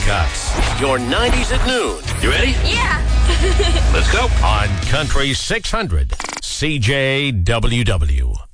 Cuts. Your 90s at noon. You ready? Yeah. Let's go. On Country 600, CJWW.